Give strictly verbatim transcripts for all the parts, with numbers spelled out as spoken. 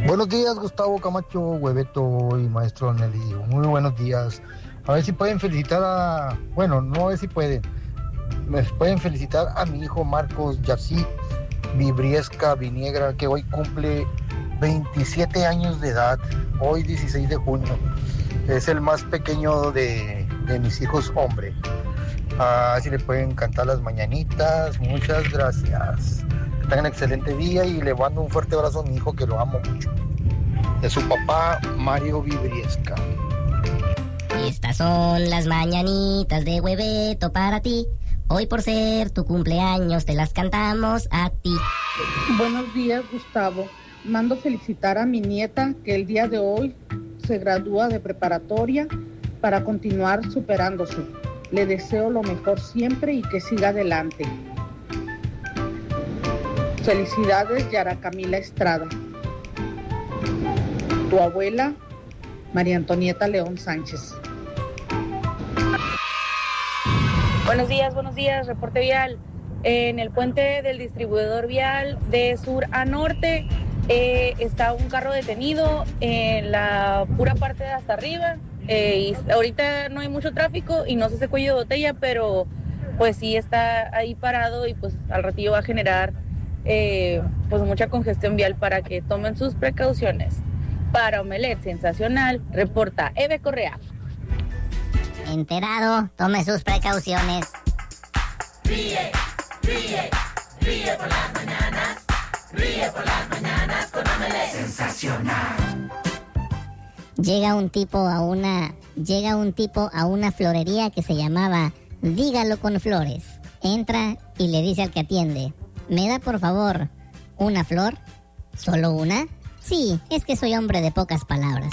Buenos días, Gustavo Camacho, Hueveto y Maestro Nelly. Muy buenos días. A ver si pueden felicitar a... Bueno, no a ver si pueden. Me pueden felicitar a mi hijo Marcos Yarcí Vibriesca Viniegra, que hoy cumple veintisiete años de edad. Hoy dieciséis de junio. Es el más pequeño de, de mis hijos, hombre. Ah, si le pueden cantar las mañanitas. Muchas gracias. Que tengan un excelente día y le mando un fuerte abrazo a mi hijo, que lo amo mucho. De su papá, Mario Vibriesca. Estas son las mañanitas de Hueveto para ti. Hoy por ser tu cumpleaños te las cantamos a ti. Buenos días, Gustavo. Mando felicitar a mi nieta que el día de hoy se gradúa de preparatoria para continuar superándose. Le deseo lo mejor siempre y que siga adelante. Felicidades, Yara Camila Estrada. Tu abuela, María Antonieta León Sánchez. Buenos días, buenos días, reporte vial. En el puente del distribuidor vial de sur a norte eh, está un carro detenido en la pura parte de hasta arriba. Eh, y ahorita no hay mucho tráfico y no se hace cuello de botella, pero pues sí está ahí parado y pues al ratillo va a generar eh, pues mucha congestión vial para que tomen sus precauciones. Para Omelet Sensacional, reporta Eve Correa. Enterado, tome sus precauciones. Ríe, ríe, ríe por las mañanas, ríe por las mañanas con Omelet Sensacional. Llega un tipo a una, llega un tipo a una florería que se llamaba Dígalo con Flores. Entra y le dice al que atiende: ¿me da por favor una flor? ¿Solo una? Sí, es que soy hombre de pocas palabras.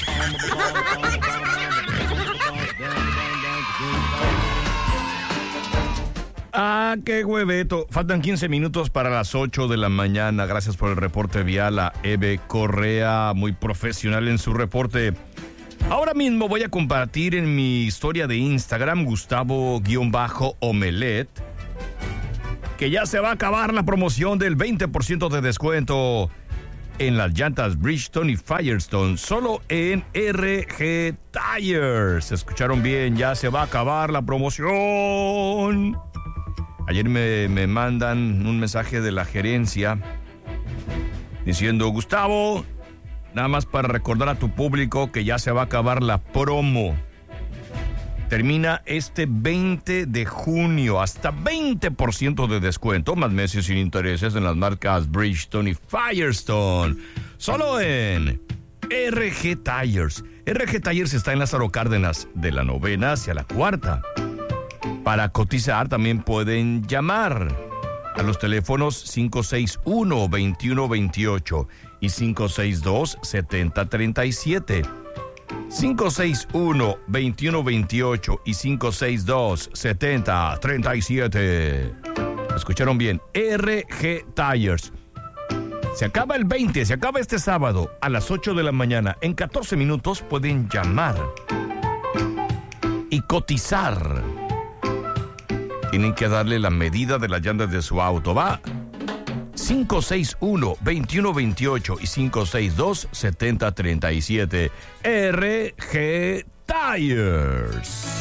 Ah, qué hueveto. Faltan quince minutos para las ocho de la mañana. Gracias por el reporte vial a Eve Correa, muy profesional en su reporte. Ahora mismo voy a compartir en mi historia de Instagram, Gustavo-Omelet, que ya se va a acabar la promoción del veinte por ciento de descuento en las llantas Bridgestone y Firestone, solo en R G Tires. ¿Escucharon bien? Ya se va a acabar la promoción. Ayer me, me mandan un mensaje de la gerencia diciendo: Gustavo, nada más para recordar a tu público que ya se va a acabar la promo. Termina este veinte de junio, hasta veinte por ciento de descuento, más meses sin intereses en las marcas Bridgestone y Firestone. Solo en R G Tires. R G Tires está en Lázaro Cárdenas, de la novena hacia la cuarta. Para cotizar también pueden llamar a los teléfonos cinco seis uno, dos uno dos ocho y cinco seis dos, siete cero tres siete. cinco seis uno, dos uno dos ocho y cinco seis dos, siete cero tres siete. ¿Escucharon bien? R G Tires. Se acaba el veinte, se acaba este sábado a las ocho de la mañana. En catorce minutos pueden llamar y cotizar. Tienen que darle la medida de las llantas de su auto. Va cinco seis uno, dos uno dos ocho y cinco seis dos, siete cero tres siete. R G Tires.